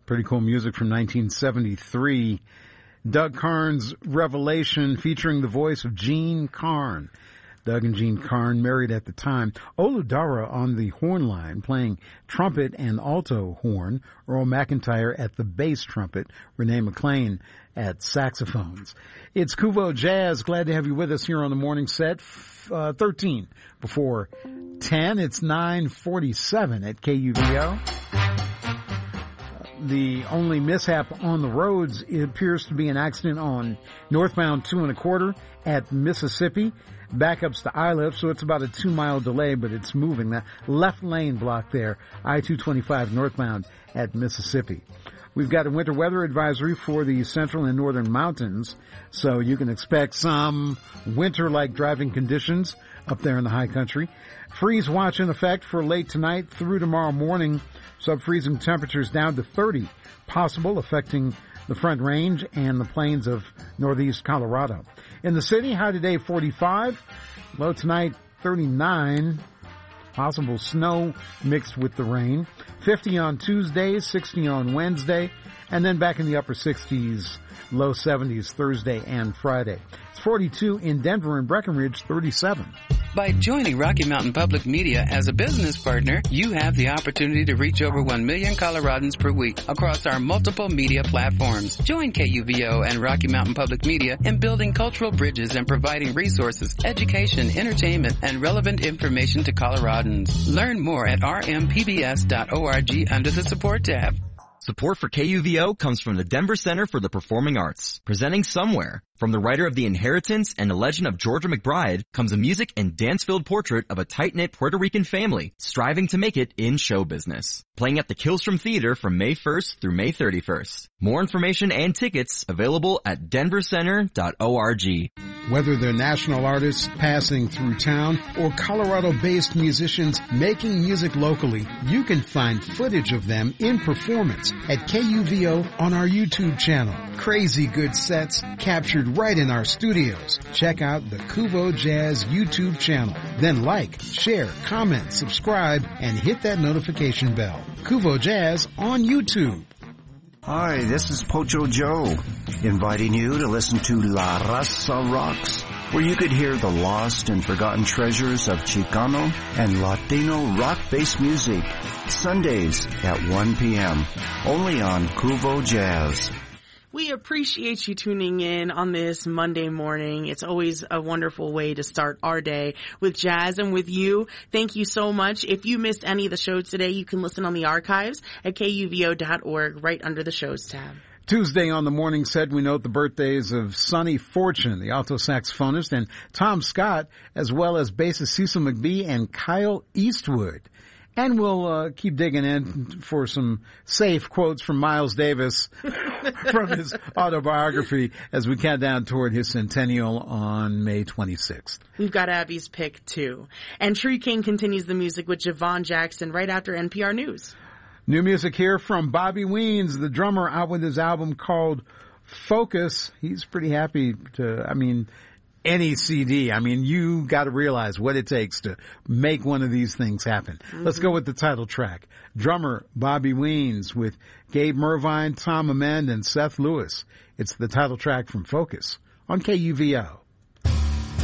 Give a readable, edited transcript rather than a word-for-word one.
Pretty cool music from 1973. Doug Carn's Revelation, featuring the voice of Gene Carn. Doug and Gene Carn, married at the time. Oludara on the horn line, playing trumpet and alto horn. Earl McIntyre at the bass trumpet. Renee McLean at saxophones. It's Kuvo Jazz. Glad to have you with us here on the morning set. 13 before 10. It's 9:47 at KUVO. The only mishap on the roads, it appears to be an accident on northbound 2 1/4 at Mississippi. Backups to Iliff, so it's about a 2-mile delay, but it's moving. The left lane block there, I-225 northbound at Mississippi. We've got a winter weather advisory for the central and northern mountains, so you can expect some winter-like driving conditions up there in the high country. Freeze watch in effect for late tonight through tomorrow morning. Sub-freezing temperatures down to 30 possible, affecting the Front Range and the plains of northeast Colorado. In the city, high today 45, low tonight 39. Possible snow mixed with the rain. 50 on Tuesday, 60 on Wednesday, and then back in the upper 60s, low 70s Thursday and Friday. It's 42 in Denver and Breckenridge, 37. By joining Rocky Mountain Public Media as a business partner, you have the opportunity to reach over 1 million Coloradans per week across our multiple media platforms. Join KUVO and Rocky Mountain Public Media in building cultural bridges and providing resources, education, entertainment, and relevant information to Coloradans. Learn more at rmpbs.org under the support tab. Support for KUVO comes from the Denver Center for the Performing Arts, presenting Somewhere. From the writer of The Inheritance and the legend of Georgia McBride comes a music and dance-filled portrait of a tight-knit Puerto Rican family striving to make it in show business. Playing at the Killstrom Theater from May 1st through May 31st. More information and tickets available at denvercenter.org. Whether they're national artists passing through town or Colorado-based musicians making music locally, you can find footage of them in performance at KUVO on our YouTube channel. Crazy good sets captured right in our studios. Check out the Kuvo Jazz YouTube channel. Then like, share, comment, subscribe, and hit that notification bell. Kuvo Jazz on YouTube. Hi, this is Pocho Joe, inviting you to listen to La Raza Rocks, where you could hear the lost and forgotten treasures of Chicano and Latino rock-based music, Sundays at 1 p.m., only on Kuvo Jazz. We appreciate you tuning in on this Monday morning. It's always a wonderful way to start our day with jazz and with you. Thank you so much. If you missed any of the shows today, you can listen on the archives at kuvo.org right under the shows tab. Tuesday on the morning set, we note the birthdays of Sonny Fortune, the alto saxophonist, and Tom Scott, as well as bassist Cecil McBee and Kyle Eastwood. And we'll keep digging in for some safe quotes from Miles Davis from his autobiography as we count down toward his centennial on May 26th. We've got Abby's pick, too. And Tree King continues the music with Javon Jackson right after NPR News. New music here from Bobby Weens, the drummer, out with his album called Focus. He's pretty happy to, any CD. You got to realize what it takes to make one of these things happen. Mm-hmm. Let's go with the title track. Drummer Bobby Weens with Gabe Mervine, Tom Amend, and Seth Lewis. It's the title track from Focus on KUVO.